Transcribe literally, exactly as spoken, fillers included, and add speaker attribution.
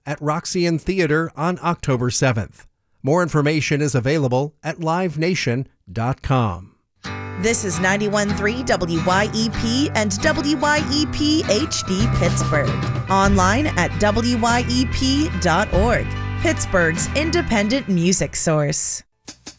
Speaker 1: at Roxy Theater on October seventh. More information is available at live nation dot com.
Speaker 2: This is ninety-one point three W Y E P and W Y E P H D Pittsburgh. Online at W Y E P dot org. Pittsburgh's independent music source.